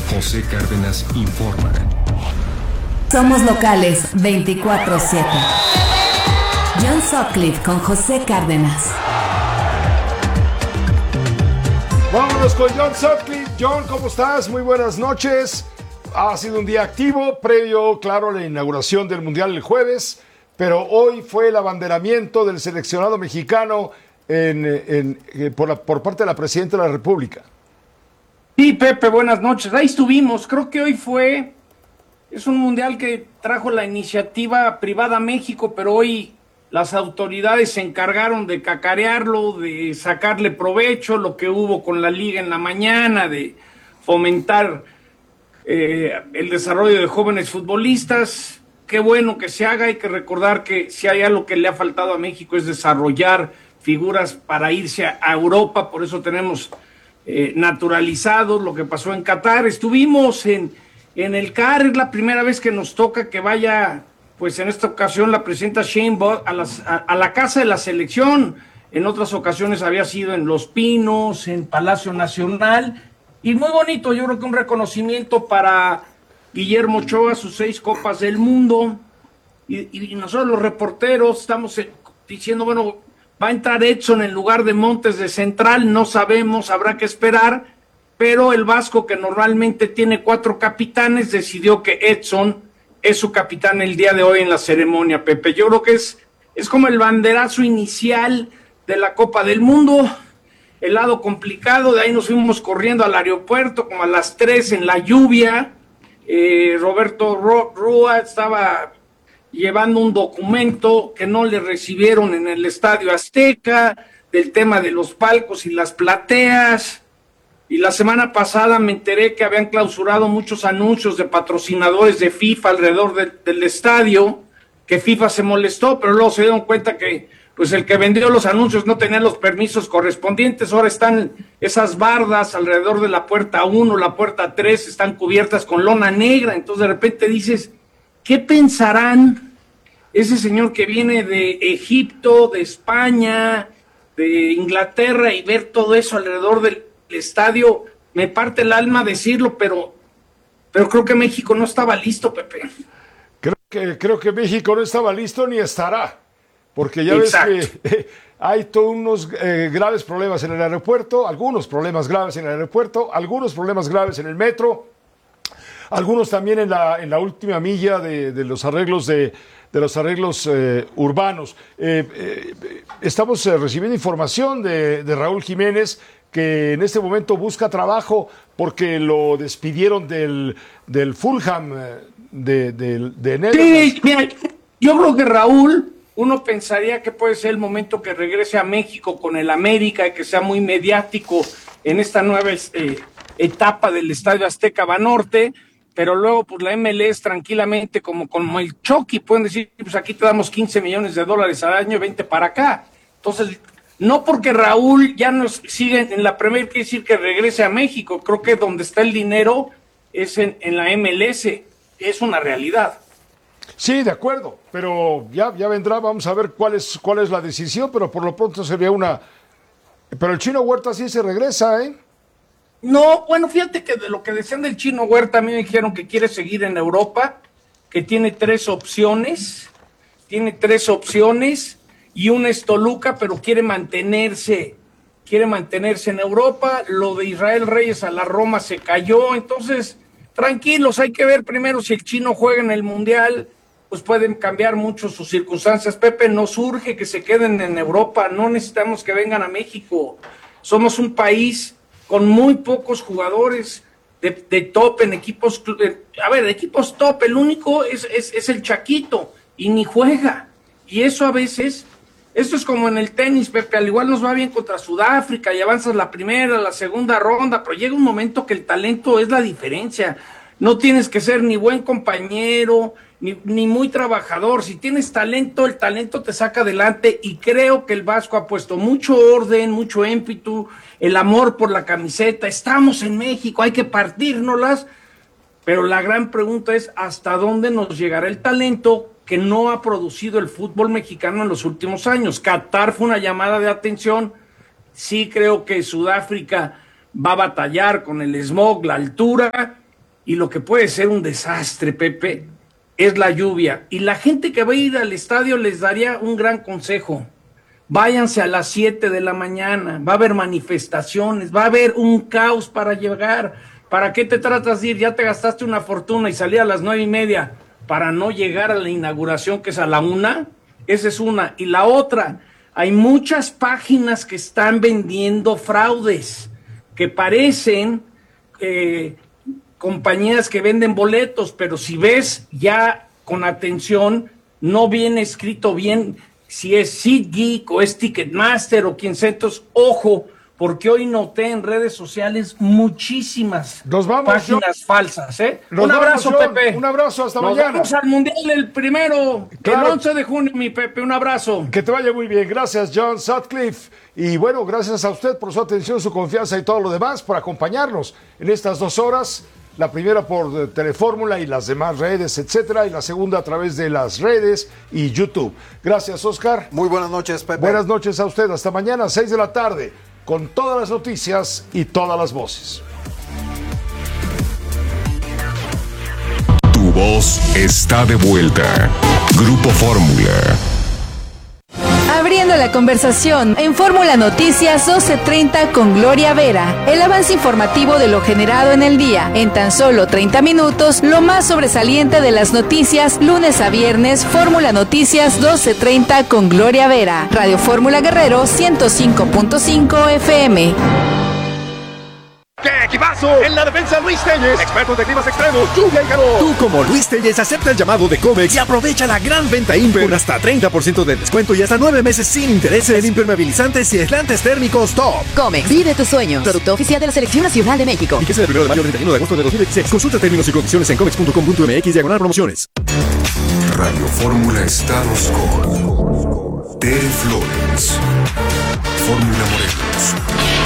José Cárdenas informa. Somos locales 24/7. John Sutcliffe con José Cárdenas. Vámonos con John Sutcliffe. John, ¿cómo estás? Muy buenas noches. Ha sido un día activo, previo, claro, a la inauguración del Mundial el jueves, pero hoy fue el abanderamiento del seleccionado mexicano por parte de la Presidenta de la República. Sí, Pepe, buenas noches. Ahí estuvimos. Creo que hoy es un mundial que trajo la iniciativa privada a México, pero hoy las autoridades se encargaron de cacarearlo, de sacarle provecho, lo que hubo con la liga en la mañana, de fomentar el desarrollo de jóvenes futbolistas. Qué bueno que se haga. Hay que recordar que si hay algo que le ha faltado a México es desarrollar figuras para irse a Europa, por eso tenemos naturalizados lo que pasó en Qatar. Estuvimos en el CAR, es la primera vez que nos toca que vaya, pues en esta ocasión la presidenta Sheinbaum a la casa de la selección. En otras ocasiones había sido en Los Pinos, en Palacio Nacional, y muy bonito. Yo creo que un reconocimiento para Guillermo Ochoa, sus 6 Copas del Mundo, y nosotros los reporteros estamos diciendo, bueno, va a entrar Edson en lugar de Montes de central, no sabemos, habrá que esperar, pero el Vasco, que normalmente tiene 4 capitanes, decidió que Edson es su capitán el día de hoy en la ceremonia, Pepe. Yo creo que es como el banderazo inicial de la Copa del Mundo, el lado complicado. De ahí nos fuimos corriendo al aeropuerto como a las 3 en la lluvia. Roberto Rúa estaba llevando un documento que no le recibieron en el Estadio Azteca, del tema de los palcos y las plateas. Y la semana pasada me enteré que habían clausurado muchos anuncios de patrocinadores de FIFA alrededor del estadio, que FIFA se molestó, pero luego se dieron cuenta que pues el que vendió los anuncios no tenía los permisos correspondientes. Ahora están esas bardas alrededor de la puerta 1, la puerta 3, están cubiertas con lona negra. Entonces de repente dices, ¿qué pensarán ese señor que viene de Egipto, de España, de Inglaterra, y ver todo eso alrededor del estadio? Me parte el alma decirlo, pero creo que México no estaba listo, Pepe. Creo que México no estaba listo ni estará, porque ya Exacto. ves que hay todos unos graves problemas en el aeropuerto, algunos problemas graves en el aeropuerto, algunos problemas graves en el metro, algunos también en la última milla de los arreglos urbanos. Estamos recibiendo información de Raúl Jiménez, que en este momento busca trabajo porque lo despidieron del Fulham de Netherlands. Sí, mira, yo creo que Raúl, uno pensaría que puede ser el momento que regrese a México con el América y que sea muy mediático en esta nueva etapa del Estadio Azteca Banorte, pero luego pues la MLS tranquilamente, como el Chucky, pueden decir, pues aquí te damos $15 millones al año, vente para acá. Entonces, no porque Raúl ya nos sigue en la Premier quiere decir que regrese a México. Creo que donde está el dinero es en la MLS, es una realidad. Sí, de acuerdo, pero ya vendrá, vamos a ver cuál es la decisión, pero por lo pronto sería una... Pero el Chino Huerta sí se regresa, ¿eh? No, bueno, fíjate que de lo que decían del Chino Huerta, a mí me dijeron que quiere seguir en Europa, que tiene 3 opciones, y una es Toluca, pero quiere mantenerse en Europa. Lo de Israel Reyes a la Roma se cayó. Entonces, tranquilos, hay que ver primero si el Chino juega en el Mundial, pues pueden cambiar mucho sus circunstancias. Pepe, nos urge que se queden en Europa, no necesitamos que vengan a México. Somos un país con muy pocos jugadores de top en equipos, equipos top, el único es el Chaquito, y ni juega. Y eso a veces... Esto es como en el tenis, Pepe, al igual nos va bien contra Sudáfrica y avanzas la primera, la segunda ronda, pero llega un momento que el talento es la diferencia. No tienes que ser ni buen compañero, ni muy trabajador. Si tienes talento, el talento te saca adelante, y creo que el Vasco ha puesto mucho orden, mucho ímpetu, el amor por la camiseta. Estamos en México, hay que partírnoslas, pero la gran pregunta es ¿hasta dónde nos llegará el talento que no ha producido el fútbol mexicano en los últimos años? Qatar fue una llamada de atención. Sí creo que Sudáfrica va a batallar con el smog, la altura, y lo que puede ser un desastre, Pepe, es la lluvia. Y la gente que va a ir al estadio les daría un gran consejo. Váyanse a las 7 de la mañana, va a haber manifestaciones, va a haber un caos para llegar. ¿Para qué te tratas de ir? Ya te gastaste una fortuna y salí a las 9:30 para no llegar a la inauguración, que es a la 1. Esa es una. Y la otra, hay muchas páginas que están vendiendo fraudes, que parecen compañías que venden boletos, pero si ves ya con atención, no viene escrito bien si es SeatGeek o es Ticketmaster o quien sea. Entonces, ojo, porque hoy noté en redes sociales muchísimas páginas falsas, ¿eh? Un abrazo, Pepe. Un abrazo, hasta mañana. Nos vamos al Mundial el primero, claro. El 11 de junio, mi Pepe. Un abrazo. Que te vaya muy bien. Gracias, John Sutcliffe. Y bueno, gracias a usted por su atención, su confianza y todo lo demás, por acompañarnos en estas 2 horas. La primera por Telefórmula y las demás redes, etcétera, y la segunda a través de las redes y YouTube. Gracias, Oscar. Muy buenas noches, Pepe. Buenas noches a usted. Hasta mañana, 6 de la tarde, con todas las noticias y todas las voces. Tu voz está de vuelta. Grupo Fórmula. Abriendo la conversación en Fórmula Noticias 12:30 con Gloria Vera. El avance informativo de lo generado en el día. En tan solo 30 minutos, lo más sobresaliente de las noticias, lunes a viernes, Fórmula Noticias 12:30 con Gloria Vera. Radio Fórmula Guerrero 105.5 FM. ¡Qué equipazo! En la defensa, Luis Telles, expertos de climas extremos, lluvia y calor. Tú, como Luis Telles, acepta el llamado de Comex y aprovecha la gran venta Imper con hasta 30% de descuento y hasta 9 meses sin intereses en impermeabilizantes y aislantes térmicos top. Comex, vive tus sueños. Producto oficial de la Selección Nacional de México. Y que sea del 1 de mayo al 31 de agosto de 2016. Consulta términos y condiciones en comex.com.mx/promociones. Radio Fórmula Estados con Tere Flores. Fórmula Morelos.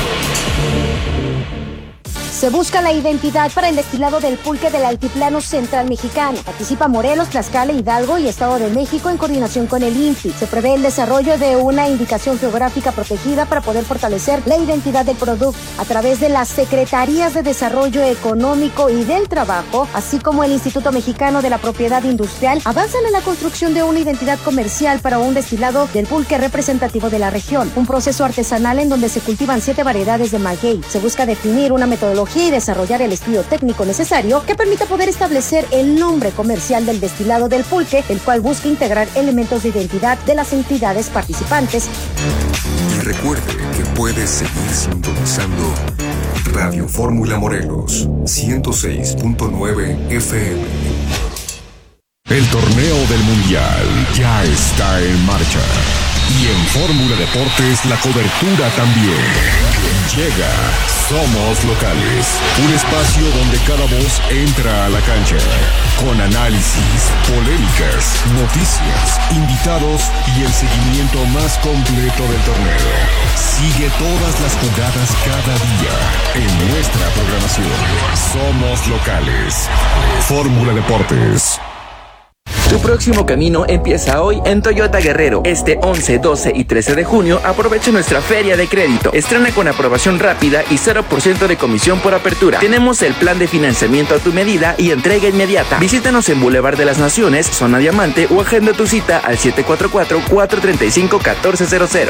Se busca la identidad para el destilado del pulque del Altiplano Central Mexicano. Participa Morelos, Tlaxcala, Hidalgo y Estado de México en coordinación con el INPI. Se prevé el desarrollo de una indicación geográfica protegida para poder fortalecer la identidad del producto a través de las Secretarías de Desarrollo Económico y del Trabajo, así como el Instituto Mexicano de la Propiedad Industrial, avanzan en la construcción de una identidad comercial para un destilado del pulque representativo de la región. Un proceso artesanal en donde se cultivan 7 variedades de maguey. Se busca definir una metodología y desarrollar el estudio técnico necesario que permita poder establecer el nombre comercial del destilado del pulque, el cual busca integrar elementos de identidad de las entidades participantes. Y recuerde que puede seguir sintonizando Radio Fórmula Morelos 106.9 FM. El torneo del Mundial ya está en marcha. Y en Fórmula Deportes la cobertura también. Llega Somos Locales, un espacio donde cada voz entra a la cancha, con análisis, polémicas, noticias, invitados y el seguimiento más completo del torneo. Sigue todas las jugadas cada día en nuestra programación. Somos Locales. Fórmula Deportes. Tu próximo camino empieza hoy en Toyota Guerrero. Este 11, 12 y 13 de junio aprovecha nuestra feria de crédito. Estrena con aprobación rápida y 0% de comisión por apertura. Tenemos el plan de financiamiento a tu medida y entrega inmediata. Visítanos en Boulevard de las Naciones, Zona Diamante o agenda tu cita al 744-435-1400.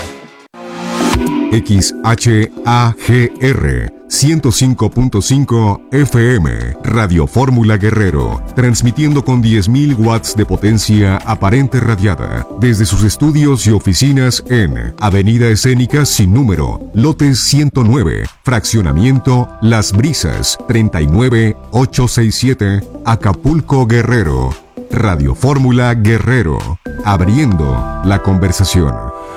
XHAGR 105.5 FM, Radio Fórmula Guerrero, transmitiendo con 10.000 watts de potencia aparente radiada, desde sus estudios y oficinas en Avenida Escénica sin número, lote 109, fraccionamiento Las Brisas, 39867, Acapulco, Guerrero. Radio Fórmula Guerrero, abriendo la conversación.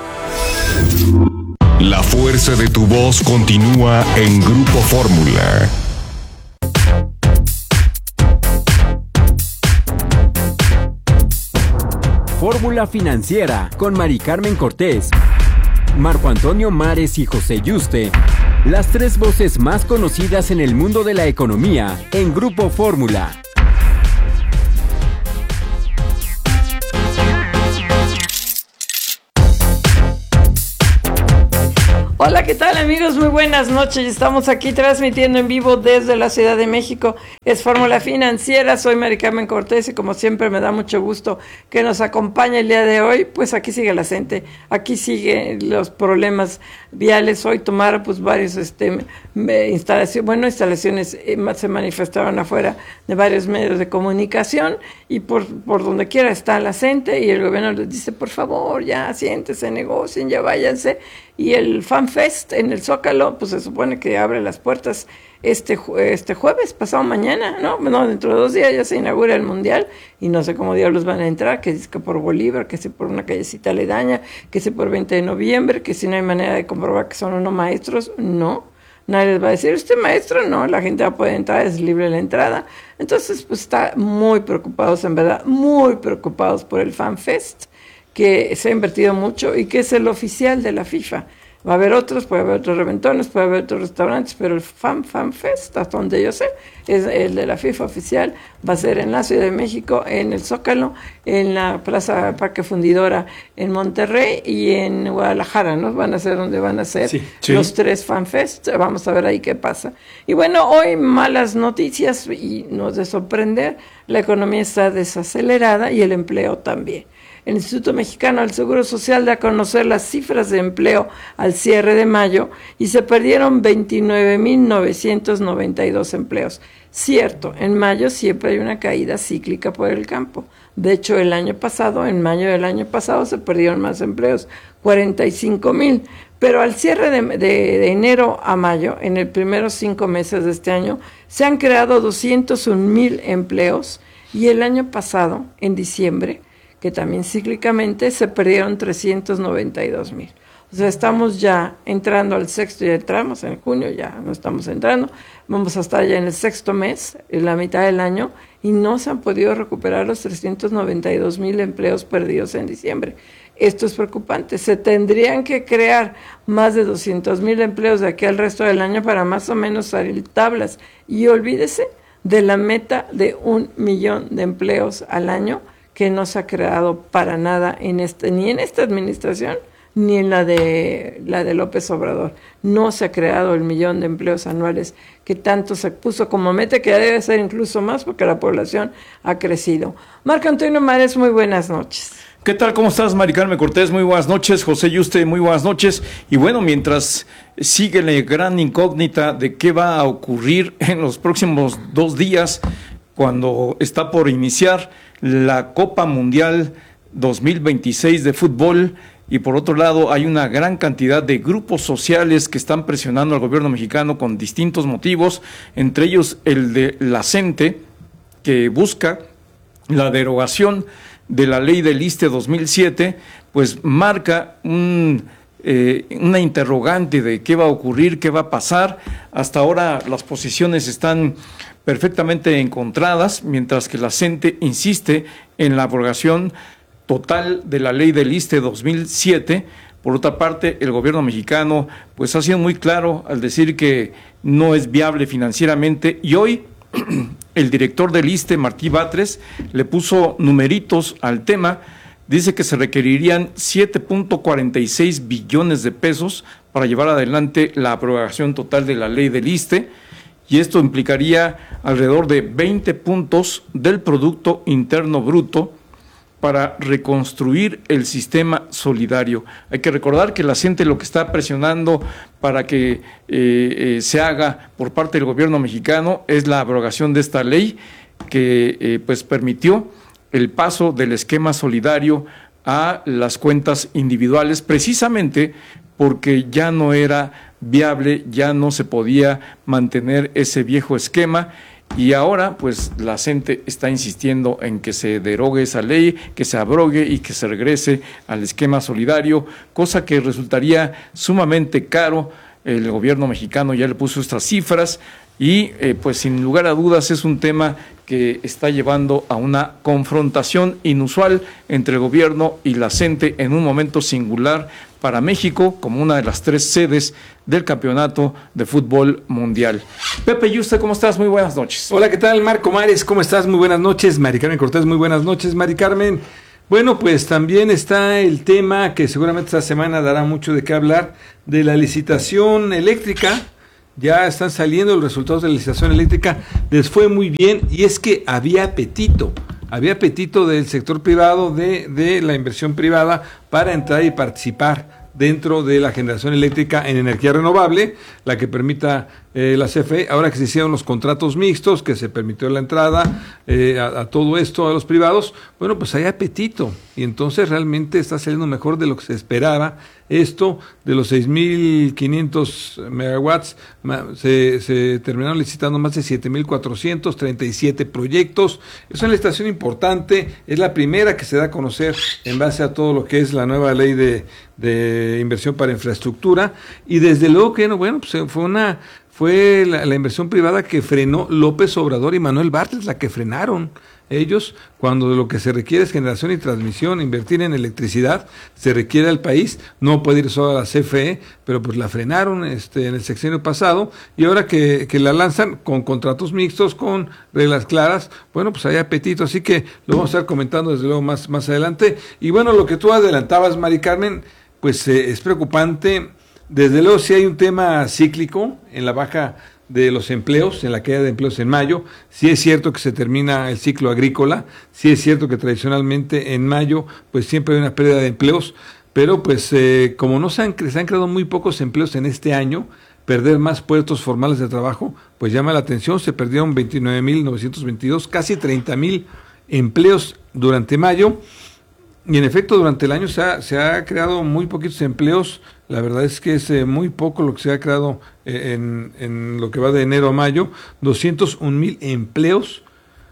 La fuerza de tu voz continúa en Grupo Fórmula. Fórmula Financiera con Mari Carmen Cortés, Marco Antonio Mares y José Yuste. Las 3 voces más conocidas en el mundo de la economía en Grupo Fórmula. Hola, ¿qué tal amigos? Muy buenas noches. Estamos aquí transmitiendo en vivo desde la Ciudad de México. Es Fórmula Financiera, soy Mari Carmen Cortés y como siempre me da mucho gusto que nos acompañe el día de hoy. Pues aquí sigue la gente, aquí siguen los problemas viales. Hoy tomaron pues varios instalaciones se manifestaron afuera de varios medios de comunicación y por donde quiera está la gente y el gobierno les dice, por favor, ya siéntense, negocien, ya váyanse. Y el FanFest en el Zócalo, pues se supone que abre las puertas este jueves, pasado mañana, ¿no? Dentro de 2 días ya se inaugura el Mundial y no sé cómo diablos van a entrar, que es que por Bolívar, que si por una callecita aledaña, que si por 20 de noviembre, que si no hay manera de comprobar que son o no maestros, no. Nadie les va a decir, ¿usted maestro? No, la gente va a poder entrar, es libre la entrada. Entonces, pues está muy preocupados, en verdad, muy preocupados por el FanFest, que se ha invertido mucho y que es el oficial de la FIFA. Va a haber otros, puede haber otros reventones, puede haber otros restaurantes, pero el FanFest, hasta donde yo sé, es el de la FIFA oficial. Va a ser en la Ciudad de México, en el Zócalo, en la Plaza Parque Fundidora en Monterrey y en Guadalajara, ¿no? Van a ser donde van a ser los 3 FanFest. Vamos a ver ahí qué pasa. Y bueno, hoy malas noticias y nos de sorprender, la economía está desacelerada y el empleo también. El Instituto Mexicano del Seguro Social da a conocer las cifras de empleo al cierre de mayo y se perdieron 29,992 empleos. Cierto, en mayo siempre hay una caída cíclica por el campo. De hecho, en mayo del año pasado se perdieron más empleos, 45,000. Pero al cierre de enero a mayo, en los primeros 5 meses de este año, se han creado 201,000 empleos y el año pasado, en diciembre, que también cíclicamente se perdieron 392,000. O sea, estamos ya entrando al sexto, ya entramos en junio, ya no estamos entrando, vamos a estar ya en el 6º mes, en la mitad del año, y no se han podido recuperar los 392,000 empleos perdidos en diciembre. Esto es preocupante. Se tendrían que crear más de 200,000 empleos de aquí al resto del año para más o menos salir tablas. Y olvídese de la meta de 1 millón de empleos al año, que no se ha creado para nada ni en esta administración, ni en la de López Obrador. No se ha creado el 1 millón de empleos anuales que tanto se puso como meta, que debe ser incluso más porque la población ha crecido. Marco Antonio Mares, muy buenas noches. ¿Qué tal? ¿Cómo estás, Mari Carmen Cortés? Muy buenas noches. José Yuste, muy buenas noches. Y bueno, mientras sigue la gran incógnita de qué va a ocurrir en los próximos 2 días, cuando está por iniciar la Copa Mundial 2026 de fútbol, y por otro lado hay una gran cantidad de grupos sociales que están presionando al gobierno mexicano con distintos motivos, entre ellos el de la CENTE, que busca la derogación de la ley del ISSSTE 2007, pues marca una interrogante de qué va a ocurrir, qué va a pasar. Hasta ahora las posiciones están perfectamente encontradas, mientras que la CENTE insiste en la abrogación total de la ley del ISSSTE 2007. Por otra parte, el gobierno mexicano pues ha sido muy claro al decir que no es viable financieramente, y hoy el director del ISSSTE, Martí Batres, le puso numeritos al tema. Dice que se requerirían 7.46 billones de pesos para llevar adelante la abrogación total de la ley del ISSSTE, y esto implicaría alrededor de 20 puntos del Producto Interno Bruto para reconstruir el sistema solidario. Hay que recordar que la CENTE lo que está presionando para que se haga por parte del gobierno mexicano es la abrogación de esta ley que pues permitió el paso del esquema solidario a las cuentas individuales, precisamente porque ya no era viable, ya no se podía mantener ese viejo esquema, y ahora pues la CENTE está insistiendo en que se derogue esa ley, que se abrogue y que se regrese al esquema solidario, cosa que resultaría sumamente caro. El gobierno mexicano ya le puso estas cifras y pues sin lugar a dudas es un tema que está llevando a una confrontación inusual entre el gobierno y la CENTE en un momento singular para México como una de las 3 sedes del campeonato de fútbol mundial. Pepe Yuste, ¿cómo estás? Muy buenas noches. Hola, ¿qué tal? Marco Mares, ¿cómo estás? Muy buenas noches. Mari Carmen Cortés, muy buenas noches. Mari Carmen, Bueno, pues también está el tema que seguramente esta semana dará mucho de qué hablar, de la licitación eléctrica. Ya están saliendo los resultados de la licitación eléctrica, les fue muy bien y es que había apetito del sector privado, de la inversión privada para entrar y participar dentro de la generación eléctrica en energía renovable, la que permita la CFE. Ahora que se hicieron los contratos mixtos, que se permitió la entrada a todo esto a los privados, bueno, pues hay apetito y entonces realmente está saliendo mejor de lo que se esperaba. Esto de los 6.500 megawatts, se terminaron licitando más de 7.437 proyectos. Es una licitación importante, es la primera que se da a conocer en base a todo lo que es la nueva ley de inversión para infraestructura, y desde luego que, bueno, pues fue la inversión privada que frenó López Obrador y Manuel Bartlett, la que frenaron ellos, cuando lo que se requiere es generación y transmisión, invertir en electricidad, se requiere al país, no puede ir solo a la CFE, pero pues la frenaron en el sexenio pasado, y ahora que la lanzan con contratos mixtos, con reglas claras, bueno, pues hay apetito, así que lo vamos a estar comentando desde luego más adelante. Y bueno, lo que tú adelantabas, Mari Carmen, pues es preocupante. Desde luego sí hay un tema cíclico en la baja de los empleos, en la caída de empleos en mayo. Sí es cierto que se termina el ciclo agrícola, sí es cierto que tradicionalmente en mayo pues siempre hay una pérdida de empleos, pero pues como se han creado muy pocos empleos en este año, perder más puestos formales de trabajo pues llama la atención. Se perdieron 29.922, casi 30.000 empleos durante mayo. Y en efecto, durante el año se ha creado muy poquitos empleos. La verdad es que es muy poco lo que se ha creado en lo que va de enero a mayo, 201,000 empleos.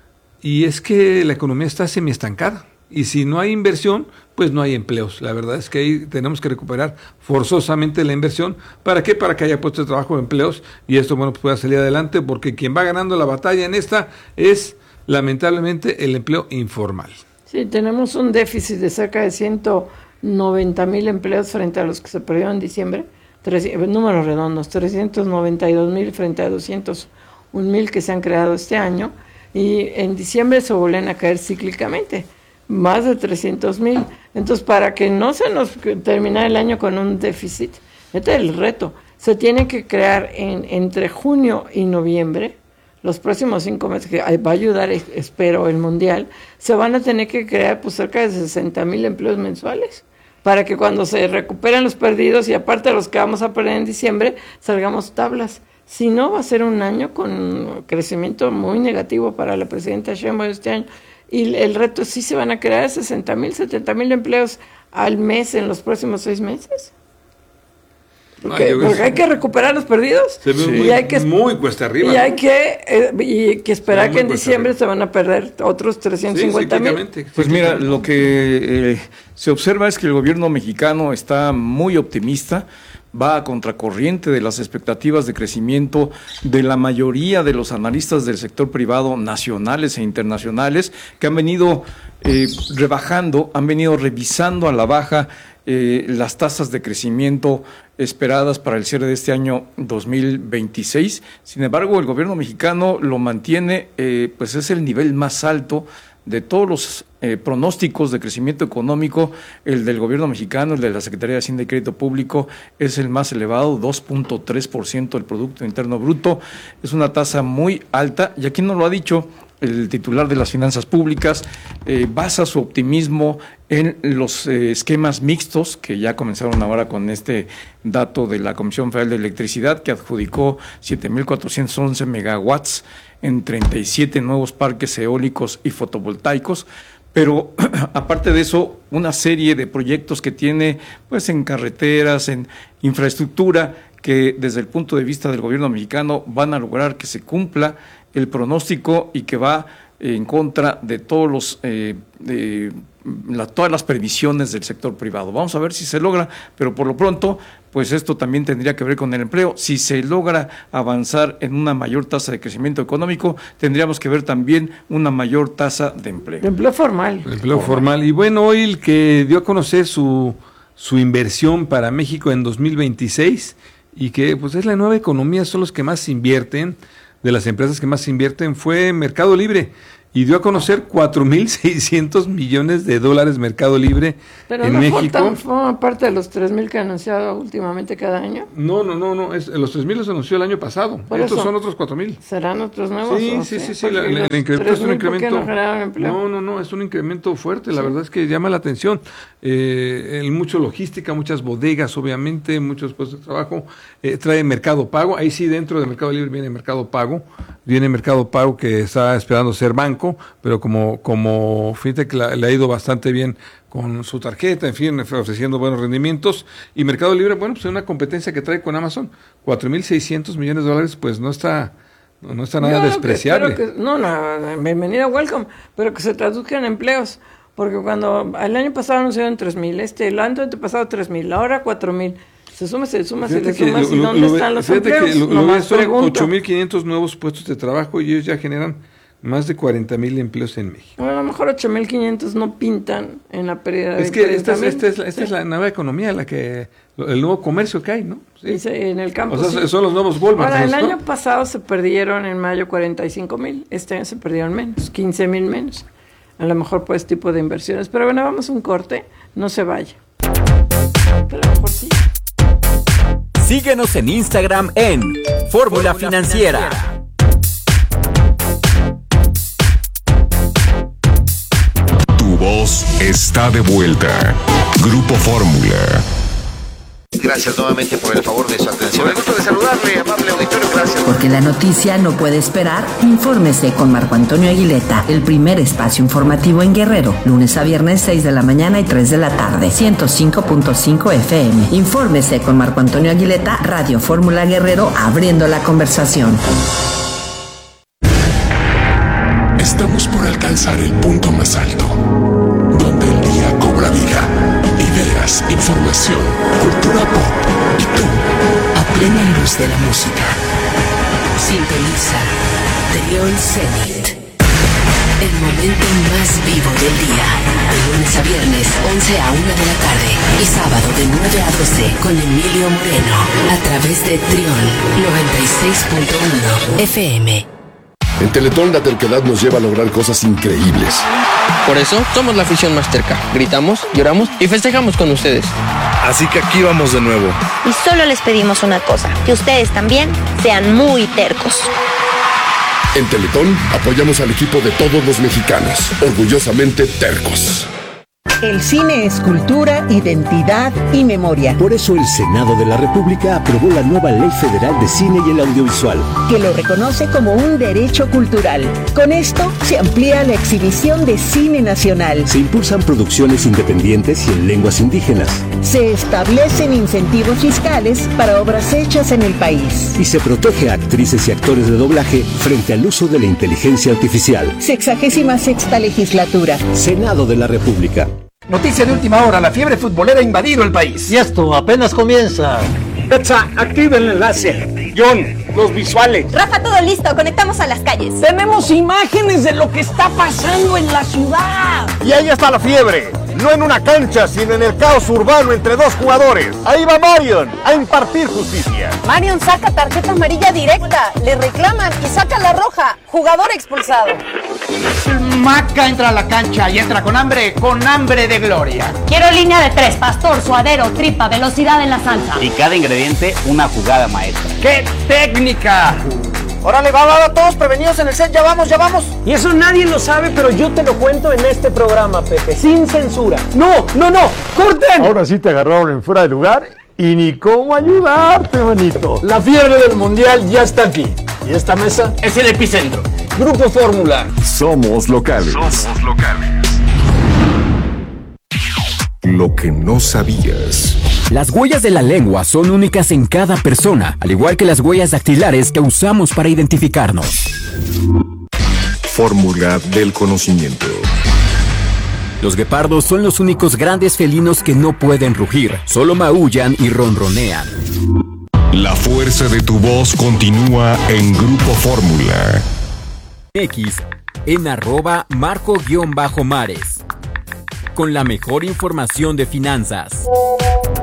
Y es que la economía está semiestancada. Y si no hay inversión, pues no hay empleos. La verdad es que ahí tenemos que recuperar forzosamente la inversión. ¿Para qué? Para que haya puestos de trabajo, empleos, y esto, bueno, pues pueda salir adelante, porque quien va ganando la batalla en esta es, lamentablemente, el empleo informal. Sí, tenemos un déficit de cerca de 190,000 empleos frente a los que se perdieron en diciembre, números redondos, 392,000 frente a 201,000 que se han creado este año, y en diciembre se vuelven a caer cíclicamente, más de 300,000. Entonces, para que no se nos termine el año con un déficit, este es el reto. Se tiene que crear entre junio y noviembre, los próximos 5 meses, que va a ayudar, espero, el Mundial, se van a tener que crear pues cerca de 60,000 empleos mensuales, para que cuando se recuperen los perdidos, y aparte los que vamos a perder en diciembre, salgamos tablas. Si no, va a ser un año con crecimiento muy negativo para la presidenta Sheinbaum este año. Y el reto es si se van a crear 60,000, 70,000 empleos al mes en los próximos 6 meses. Porque hay que recuperar los perdidos. Se ve muy cuesta arriba. Y hay que esperar que en diciembre se van a perder otros 350,000. Pues mira, lo que se observa es que el gobierno mexicano está muy optimista, va a contracorriente de las expectativas de crecimiento de la mayoría de los analistas del sector privado nacionales e internacionales, que han venido rebajando, han venido revisando a la baja las tasas de crecimiento esperadas para el cierre de este año 2026. Sin embargo, el gobierno mexicano lo mantiene, pues es el nivel más alto de todos los pronósticos de crecimiento económico. El del gobierno mexicano, el de la Secretaría de Hacienda y Crédito Público, es el más elevado, 2.3% del Producto Interno Bruto. Es una tasa muy alta, y aquí nos lo ha dicho el titular de las finanzas públicas, basa su optimismo en los esquemas mixtos que ya comenzaron ahora con este dato de la Comisión Federal de Electricidad, que adjudicó 7.411 megawatts en 37 nuevos parques eólicos y fotovoltaicos. Pero aparte de eso, una serie de proyectos que tiene pues en carreteras, en infraestructura, que desde el punto de vista del gobierno mexicano van a lograr que se cumpla el pronóstico y que va en contra de todos todas las previsiones del sector privado. Vamos a ver si se logra, pero por lo pronto, pues esto también tendría que ver con el empleo. Si se logra avanzar en una mayor tasa de crecimiento económico, tendríamos que ver también una mayor tasa de empleo. De empleo formal. Empleo formal. Y bueno, hoy el que dio a conocer su inversión para México en 2026, y que pues es la nueva economía, son los que más invierten, de las empresas que más invierten, fue Mercado Libre. y dio a conocer 4.600 millones de dólares Mercado Libre en México. ¿Forma parte de los 3.000 que ha anunciado últimamente cada año? No, los 3.000 los anunció el año pasado. Estos son otros 4.000. ¿Serán otros nuevos? Sí. El incremento es un incremento. No, es un incremento fuerte. La verdad es que llama la atención. Mucho logística, muchas bodegas, obviamente, muchos puestos de trabajo. Trae Mercado Pago. Ahí sí, dentro de Mercado Libre viene Mercado Pago. Viene Mercado Pago, que está esperando ser banco, pero como fíjate que le ha ido bastante bien con su tarjeta, en fin, ofreciendo buenos rendimientos. Y Mercado Libre, bueno, pues es una competencia que trae con Amazon. 4.600 millones de dólares, pues no está nada despreciable. Bienvenida, welcome, pero que se traduzca en empleos. Porque cuando el año pasado anunciaron 3.000, el año antepasado 3.000, ahora 4.000. Se suma, y ¿dónde están los empleos? Son 8.500 nuevos puestos de trabajo y ellos ya generan más de 40.000 empleos en México. Bueno, a lo mejor 8.500 no pintan en la pérdida de 40.000. Esta es la nueva economía, el nuevo comercio que hay, ¿no? Sí. En el campo. O sea, son los nuevos Walmart. Ahora, el año pasado se perdieron en mayo 45.000. Este año se perdieron menos, 15.000 menos. A lo mejor por este tipo de inversiones. Pero bueno, vamos a un corte. No se vaya. Pero a lo mejor sí. Síguenos en Instagram en Fórmula Financiera. Tu voz está de vuelta. Grupo Fórmula. Gracias nuevamente por el favor de su atención. Me gusto de saludarle, amable auditorio, gracias. Porque la noticia no puede esperar, infórmese con Marco Antonio Aguileta, el primer espacio informativo en Guerrero, lunes a viernes 6 de la mañana y 3 de la tarde, 105.5 FM. Infórmese con Marco Antonio Aguileta, Radio Fórmula Guerrero, abriendo la conversación. Estamos por alcanzar el punto más alto, donde el día cobra vida. Ideas, información, cultura pop y tú, a plena luz de la música. Sintoniza Trión Zenit. El momento más vivo del día. De lunes a viernes, 11 a 1 de la tarde. Y sábado de 9 a 12 con Emilio Moreno. A través de Trión 96.1 FM. En Teletón la terquedad nos lleva a lograr cosas increíbles. Por eso somos la afición más terca. Gritamos, lloramos y festejamos con ustedes. Así que aquí vamos de nuevo. Y solo les pedimos una cosa, que ustedes también sean muy tercos. En Teletón apoyamos al equipo de todos los mexicanos, orgullosamente tercos. El cine es cultura, identidad y memoria. Por eso el Senado de la República aprobó la nueva Ley Federal de Cine y el Audiovisual, que lo reconoce como un derecho cultural. Con esto se amplía la exhibición de cine nacional. Se impulsan producciones independientes y en lenguas indígenas. Se establecen incentivos fiscales para obras hechas en el país. Y se protege a actrices y actores de doblaje frente al uso de la inteligencia artificial. 66ª legislatura. Senado de la República. Noticia de última hora, la fiebre futbolera ha invadido el país. Y esto apenas comienza. Petsa, activa el enlace. John, los visuales. Rafa, todo listo, conectamos a las calles. Tenemos imágenes de lo que está pasando en la ciudad. Y ahí está la fiebre. No en una cancha, sino en el caos urbano entre dos jugadores. Ahí va Marion a impartir justicia. Marion saca tarjeta amarilla directa, le reclaman y saca la roja. Jugador expulsado. Maca entra a la cancha y entra con hambre de gloria. Quiero línea de 3, pastor, suadero, tripa, velocidad en la salsa. Y cada ingrediente una jugada maestra. ¡Qué técnica! Órale, va, todos prevenidos en el set, ya vamos. Y eso nadie lo sabe, pero yo te lo cuento en este programa, Pepe, sin censura. ¡No! ¡Corten! Ahora sí te agarraron en fuera de lugar y ni cómo ayudarte, manito. La fiebre del mundial ya está aquí. Y esta mesa es el epicentro. Grupo Fórmula. Somos locales. Lo que no sabías. Las huellas de la lengua son únicas en cada persona, al igual que las huellas dactilares que usamos para identificarnos. Fórmula del conocimiento. Los guepardos son los únicos grandes felinos que no pueden rugir, solo maullan y ronronean. La fuerza de tu voz continúa en Grupo Fórmula. X en @Marco_Mares. Con la mejor información de finanzas.